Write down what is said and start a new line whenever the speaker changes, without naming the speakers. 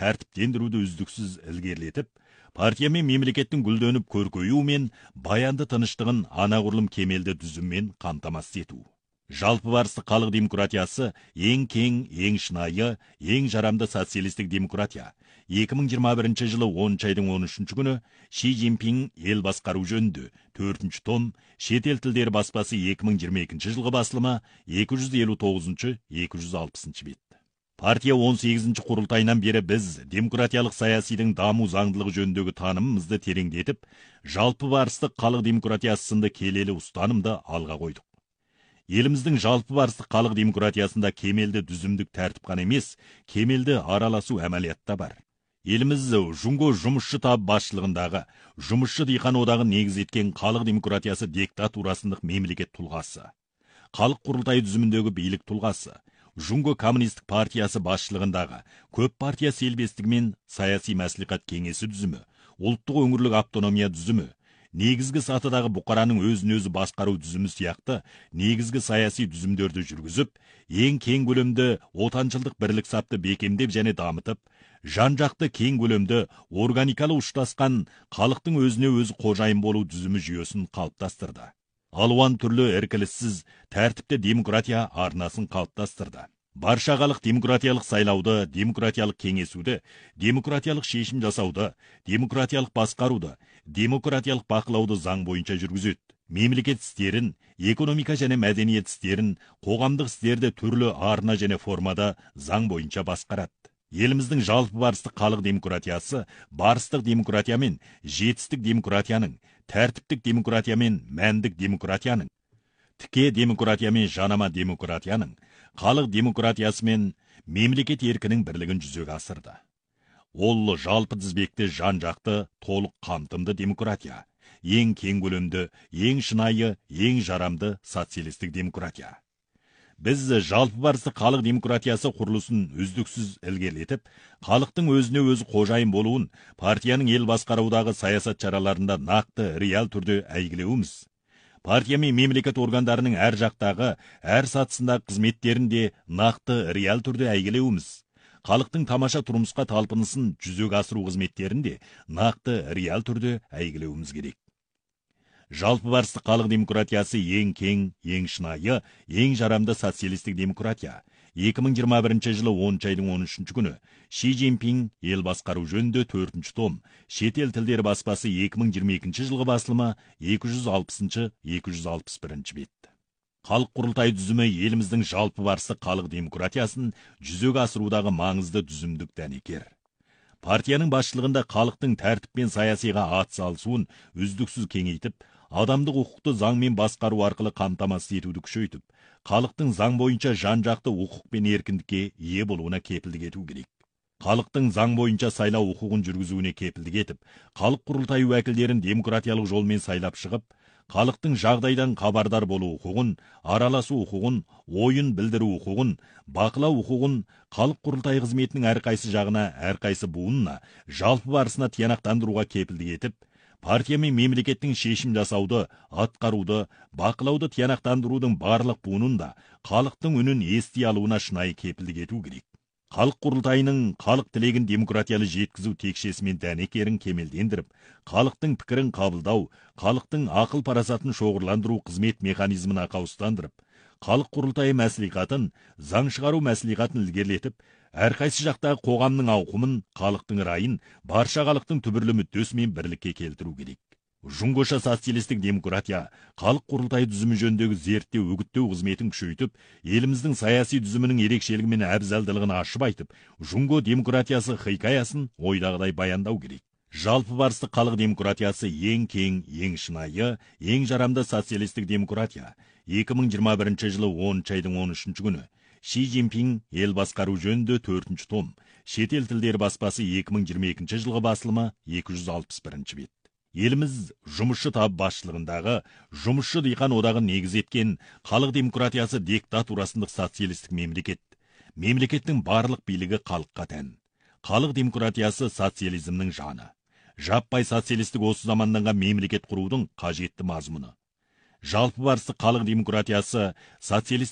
тәртіптендіруді үздіксіз ілгерілетіп, партия мен мемлекеттің гүлденіп көркеюі мен баянды тыныштығын анағұрлым кемелді дүзіммен қамтамасыз ету. Жалпы барысы халық демократиясы ең кең, ең шынайы, ең жарамды социалистік демократия. 2021 жылы 10 айдың 13 күні Ши Цзиньпин ел басқару жөнінде 4 том, шетел тілдері баспасы 2022 жылғы басылымы 259-260 бет. Партия 18 құрылтайынан бері біз демократиялық саясидың даму заңдылығы жөніндегі танымымызды тереңдетіп, жалпы барыстық халық демократиясы сынды келелі ұстанымды алға қойдық. Еліміздің жалпы барыстық халық демократиясында кемелді дүзімдік тәртіп қана емес, кемелді араласу әмәлиятта бар. Еліміз Жунго жұмысшы таб басшылығындағы жұмысшы диқан одағын негіз еткен халық демократиясы диктатурасындық мемлекет тұлғасы. Халық құрылтай дүзіміндегі билік тұлғасы. Жунго коммунистік партиясы басшылығындағы көп партия селбестігімен саяси мәслихат кеңесі дүзімі, ұлттық өңірлік автономия дүзімі, негізгі сатыдағы бұқараның өзін өзі басқару дүзімі сияқты негізгі саяси дүзімдерді жүргізіп, ең кең көлемді отаншылдық бірлік сапты бекемдеп және дамытып, жан-жақты кең көлемді органикалы ұштасқан халықтың өзіне өзі қожайын болу дүзімі жүйесін қалыптастырды. Алуан түрлі әркіліссіз тәртіпті демократия арнасын қалыптастырды. Барша халық демократиялық сайлауды, демократиялық кеңесуді, демократиялық шешім жасауды, демократиялық басқаруды, демократиялық бақылауды заң бойынша жүргізеді. Мемлекет істерін, экономика және мәдениет істерін, қоғамдық істерді түрлі арна және формада заң бойынша басқарады. Еліміздің жалпы барыстық халық демократиясы, барыстық демократия мен жетістік демократияның, тәртіптік демократия мен мәндік демократияның, тіке демократия мен жанама демократияның, халық демократиясы мен мемлекет еркінің бірлігін жүзеге асырды. Ол жалпы тізбекті жан-жақты толық қамтымды демократия, ең кең көлемді, ең шынайы, ең жарамды социалистік демократия. Біз жалпы барысы халық демократиясы құрылысын үздіксіз ілгерілетіп, халықтың өзіне өзі қожайын болуын партияның ел басқарудағы саясат шараларында нақты, реал түрде әйгілеуіміз. Партия мен мемлекет органдарының әр жақтағы, әр сатысындағы қызметтерін де нақты, реал түрде әйгілеуіміз. Халықтың тамаша тұрмысқа талпынысын жүзеге асыру қызметтерін де нақты, реал түрде әйгілеуіміз керек. Жалпы барыстық халық демократиясы ең кең, ең шынайы, ең жарамды социалистік демократия. 2021 жылы 10 айдың 13 күні Ши Цзиньпин ел басқару жөнінде 4 том, шетел тілдері баспасы 2022 жылғы басылымы 260-261 бет. Халық құрылтай дүзімі еліміздің жалпы барыстық халық демократиясын жүзеге асырудағы маңызды дүзімдік дәнекер. Партияның басшылығында халықтың тәртіп пен саясиға атсалысуын үздіксіз кеңейтіп, адамдық құқықты заңмен басқару арқылы қамтамасыз етуді күшейтіп, халықтың заң бойынша жан-жақты құқық пен еркіндікке ие болуына кепілдік ету керек. Халықтың заң бойынша сайлау құқығын жүргізуіне кепілдік етіп, халық құрылтайы уәкілдерін демократиялық жолмен сайлап шығып, халықтың жағдайдан хабардар болу құқығын, араласу құқығын, ойын білдіру құқығын, бақылау құқығын, халық құрылтайы қызметінің әрқайсы жағына, әрқайсы буынына, жалпы барысына тиянақтандыруға кепілдік етіп, партия мен мемлекеттің шешім жасауды, атқаруды, бақылауды тиянақтандырудың барлық буынында халықтың үнін ести алуына шынайы кепілдік ету керек. Халық құрылтайының халық тілегін демократиялы жеткізу текшесімен дәнекерін кемелдендіріп, халықтың пікірін қабылдау, халықтың ақыл парасатын шоғырландыру қызмет механизмін ақаустандырып, халық құрылтайы мәслихатын, заң шығару мәслихатын ілгерілетіп, әрқайсы жақтағы қоғамның ауқымын, халықтың райын, барша халықтың түбірлі мүддесімен бірлікке келтіру керек. Жунгоша социалистік демократия, халық құрылтай дүзімі жөніндегі зерттеу, үгіттеу қызметін күшейтіп, еліміздің саяси дүзімінің ерекшелігі мен әбзалдылығын ашып айтып, Жунго демократиясы хикаясын ойдағыдай баяндау керек. Жалпы барыстық халық демократиясы ең кең, ең шынайы, ең жарамды социалистік демократия. 2021 жылы 10 айдың 13 күні Ши Цзиньпин ел басқару жөнінде 4 том, шетел тілдері баспасы 2022 жылғы басылымы 261 бет. Еліміз жұмысшы таб басшылығындағы жұмысшы диқан одағын негіз еткен халық демократиясы диктатурасындық социалистік мемлекет. Мемлекеттің барлық билігі халыққа тән. Халық демократиясы социализмнің жаны. Жаппай социалистік осы заманданған мемлекет құрудың қажетті мазмұны. Жалпы барыстық халық демократиясы социалистік